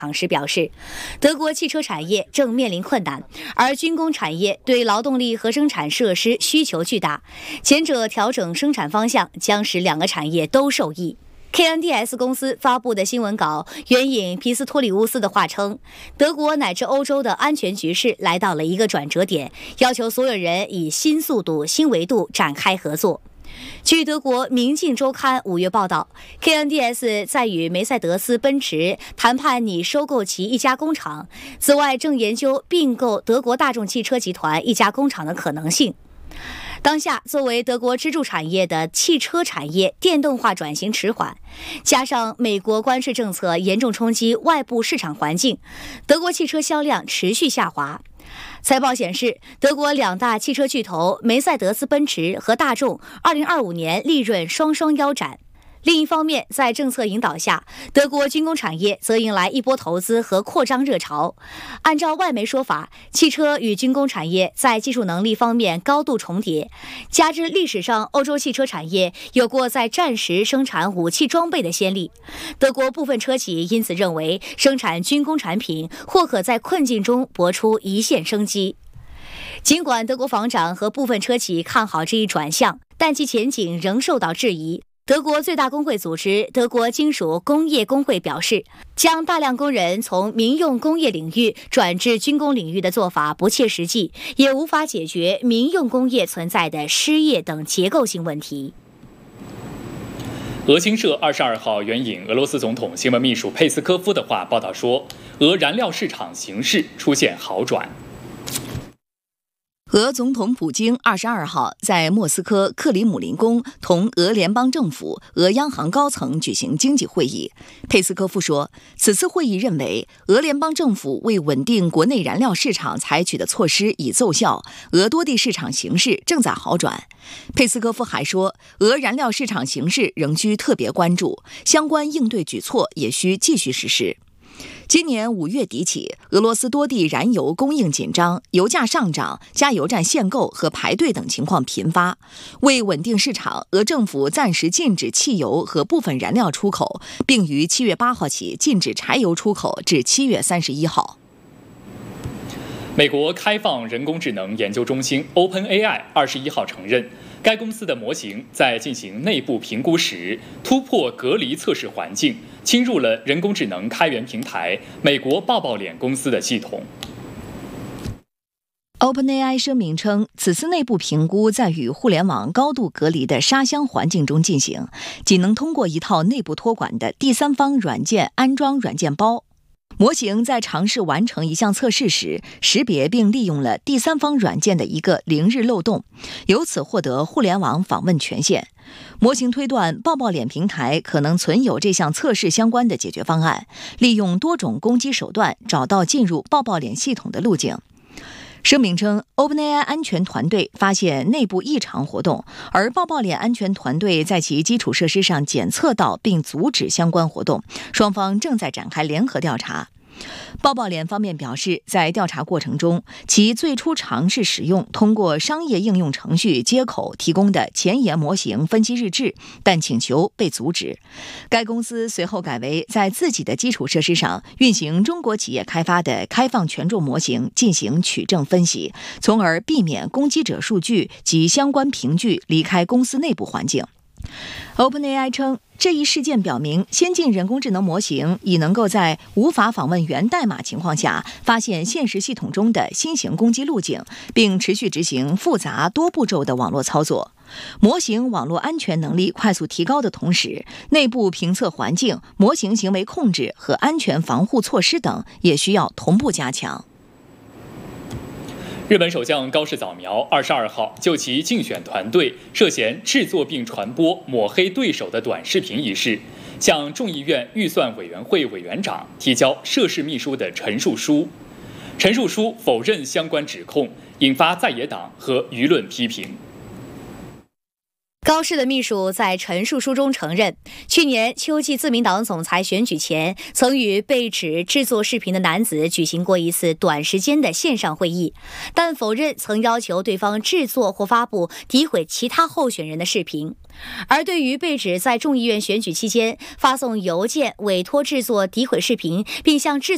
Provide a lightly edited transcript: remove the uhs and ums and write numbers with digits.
场时表示，德国汽车产业正面临困难，而军工产业对劳动力和生产设施需求巨大，前者调整生产方向将使两个产业都受益。KNDS 公司发布的新闻稿援引皮斯托里乌斯的话称，德国乃至欧洲的安全局势来到了一个转折点，要求所有人以新速度、新维度展开合作。据德国《明镜周刊》5月报道 ，KNDS 在与梅赛德斯奔驰谈判拟收购其一家工厂，此外正研究并购德国大众汽车集团一家工厂的可能性。当下，作为德国支柱产业的汽车产业电动化转型迟缓，加上美国关税政策严重冲击外部市场环境，德国汽车销量持续下滑。财报显示，德国两大汽车巨头梅赛德斯奔驰和大众2025年利润双双腰斩。另一方面，在政策引导下，德国军工产业则迎来一波投资和扩张热潮。按照外媒说法，汽车与军工产业在技术能力方面高度重叠，加之历史上欧洲汽车产业有过在战时生产武器装备的先例，德国部分车企因此认为生产军工产品或可在困境中搏出一线生机。尽管德国防长和部分车企看好这一转向，但其前景仍受到质疑。德国最大工会组织德国金属工业工会表示，将大量工人从民用工业领域转至军工领域的做法不切实际，也无法解决民用工业存在的失业等结构性问题。 俄新社22号援引俄罗斯总统新闻秘书佩斯科夫的话报道说，俄燃料市场形势出现好转。 俄总统普京22号在莫斯科克里姆林宫同俄联邦政府、俄央行高层举行经济会议。佩斯科夫说，此次会议认为，俄联邦政府为稳定国内燃料市场采取的措施已奏效，俄多地市场形势正在好转。佩斯科夫还说，俄燃料市场形势仍需特别关注，相关应对举措也需继续实施。今年5月底起，俄罗斯多地燃油供应紧张，油价上涨，加油站限购和排队等情况频发。为稳定市场，俄政府暂时禁止汽油和部分燃料出口，并于7月8号起禁止柴油出口至7月31号。 美国开放人工智能研究中心 OpenAI 21号承认，该公司的模型在进行内部评估时突破隔离测试环境，侵入了人工智能开源平台美国抱抱脸公司的系统。 OpenAI 声明称，此次内部评估在与互联网高度隔离的沙箱环境中进行，仅能通过一套内部托管的第三方软件安装软件包。模型在尝试完成一项测试时，识别并利用了第三方软件的一个0日漏洞，由此获得互联网访问权限。模型推断抱抱脸平台可能存有这项测试相关的解决方案，利用多种攻击手段找到进入抱抱脸系统的路径。声明称 ，OpenAI 安全团队发现内部异常活动，而抱抱脸安全团队在其基础设施上检测到并阻止相关活动，双方正在展开联合调查。抱抱脸方面表示，在调查过程中，其最初尝试使用通过商业应用程序接口提供的前沿模型分析日志，但请求被阻止。该公司随后改为在自己的基础设施上运行中国企业开发的开放权重模型进行取证分析，从而避免攻击者数据及相关凭据离开公司内部环境。OpenAI 称，这一事件表明，先进人工智能模型已能够在无法访问源代码情况下，发现现实系统中的新型攻击路径，并持续执行复杂多步骤的网络操作。模型网络安全能力快速提高的同时，内部评测环境、模型行为控制和安全防护措施等也需要同步加强。 日本首相高市早苗22号就其竞选团队涉嫌制作并传播抹黑对手的短视频一事，向众议院预算委员会委员长提交涉事秘书的陈述书。陈述书否认相关指控，引发在野党和舆论批评。 高市的秘书在陈述书中承认，去年秋季自民党总裁选举前，曾与被指制作视频的男子举行过一次短时间的线上会议，但否认曾要求对方制作或发布诋毁其他候选人的视频。而对于被指在众议院选举期间发送邮件委托制作诋毁视频，并向制作